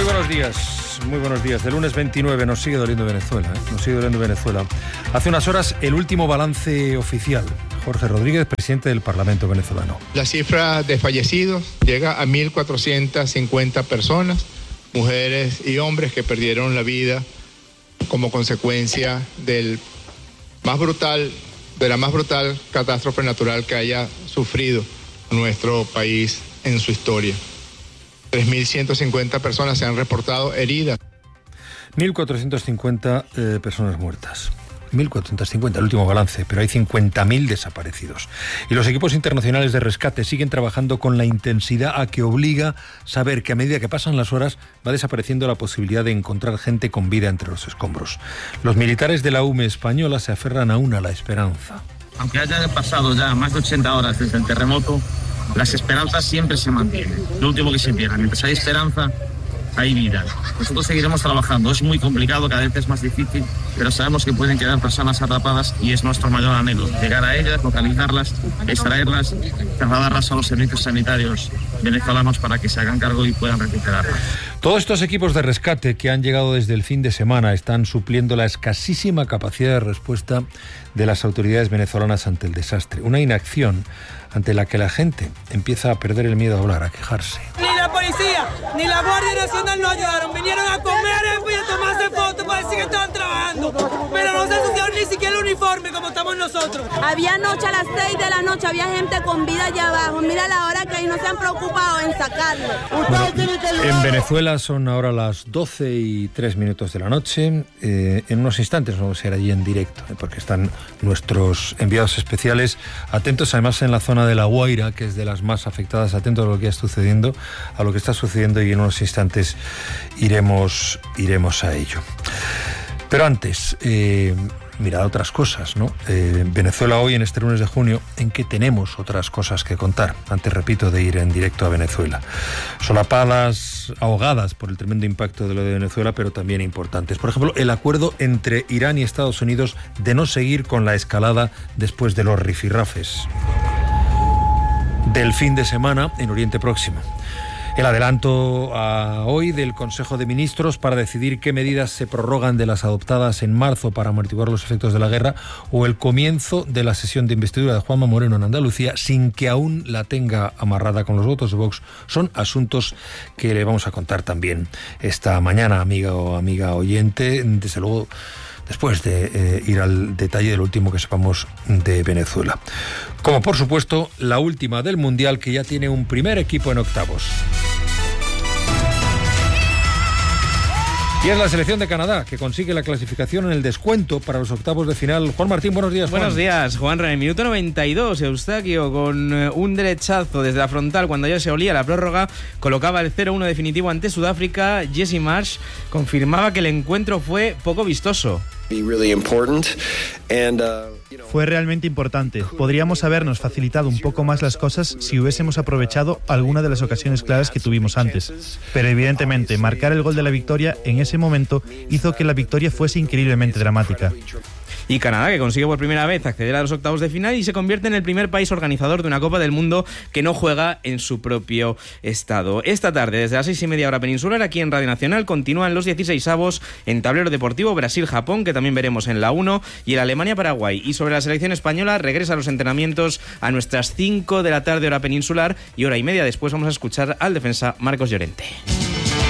Muy buenos días. De lunes 29 nos sigue doliendo Venezuela, Nos sigue doliendo Venezuela. Hace unas horas el último balance oficial. Jorge Rodríguez, presidente del Parlamento venezolano. La cifra de fallecidos llega a 1.450 personas, mujeres y hombres que perdieron la vida como consecuencia de la más brutal catástrofe natural que haya sufrido nuestro país en su historia. 3.150 personas se han reportado heridas. 1.450 personas muertas. 1.450, el último balance, pero hay 50.000 desaparecidos. Y los equipos internacionales de rescate siguen trabajando con la intensidad a que obliga saber que a medida que pasan las horas va desapareciendo la posibilidad de encontrar gente con vida entre los escombros. Los militares de la UME española se aferran aún a la esperanza. Aunque haya pasado ya más de 80 horas desde el terremoto, las esperanzas siempre se mantienen. Lo último que se pierda, mientras hay esperanza, hay vida. Nosotros seguiremos trabajando. Es muy complicado, cada vez es más difícil, pero sabemos que pueden quedar personas atrapadas y es nuestro mayor anhelo. Llegar a ellas, localizarlas, extraerlas, trasladarlas a los servicios sanitarios venezolanos para que se hagan cargo y puedan recuperarlas. Todos estos equipos de rescate que han llegado desde el fin de semana están supliendo la escasísima capacidad de respuesta de las autoridades venezolanas ante el desastre. Una inacción ante la que la gente empieza a perder el miedo a hablar, a quejarse. Ni la policía, ni la Guardia Nacional nos ayudaron. Vinieron a comer y a tomarse fotos para decir que estaban trabajando. Pero no se ensuciaron ni siquiera el uniforme como estamos nosotros. Había noche a las 6 de la noche, había gente con vida allá abajo. Mira la hora que ahí no se han preocupado en sacarlo. Bueno, en Venezuela son ahora las 12:03 de la noche. En unos instantes vamos a ir allí en directo, porque están nuestros enviados especiales atentos, además en la zona de La Guaira, que es de las más afectadas, atentos a lo que está sucediendo, y en unos instantes iremos a ello. Pero antes, mirad otras cosas, ¿no? Venezuela hoy, en este lunes de junio, en que tenemos otras cosas que contar. Antes, repito, de ir en directo a Venezuela. Solapadas, ahogadas por el tremendo impacto de lo de Venezuela, pero también importantes. Por ejemplo, el acuerdo entre Irán y Estados Unidos de no seguir con la escalada después de los rifirrafes del fin de semana en Oriente Próximo. El adelanto hoy del Consejo de Ministros para decidir qué medidas se prorrogan de las adoptadas en marzo para amortiguar los efectos de la guerra, o el comienzo de la sesión de investidura de Juanma Moreno en Andalucía sin que aún la tenga amarrada con los votos de Vox, son asuntos que le vamos a contar también esta mañana, amiga o amiga oyente, desde luego después de ir al detalle de lo último que sepamos de Venezuela. Como por supuesto la última del Mundial, que ya tiene un primer equipo en octavos. Y es la selección de Canadá, que consigue la clasificación en el descuento para los octavos de final. Juan Martín, buenos días, Juan. Buenos días, Juan. En el minuto 92, Eustaquio, con un derechazo desde la frontal, cuando ya se olía la prórroga, colocaba el 0-1 definitivo ante Sudáfrica. Jesse Marsh confirmaba que el encuentro fue poco vistoso. Fue realmente importante. Podríamos habernos facilitado un poco más las cosas si hubiésemos aprovechado alguna de las ocasiones claras que tuvimos antes. Pero evidentemente, marcar el gol de la victoria en ese momento hizo que la victoria fuese increíblemente dramática. Y Canadá, que consigue por primera vez acceder a los octavos de final y se convierte en el primer país organizador de una Copa del Mundo que no juega en su propio estado. Esta tarde, desde las 6:30 hora peninsular, aquí en Radio Nacional, continúan los 16avos en tablero deportivo Brasil-Japón, que también veremos en la 1, y el Alemania-Paraguay. Y sobre la selección española, regresa a los entrenamientos a nuestras 5 de la tarde hora peninsular, y hora y media después vamos a escuchar al defensa Marcos Llorente.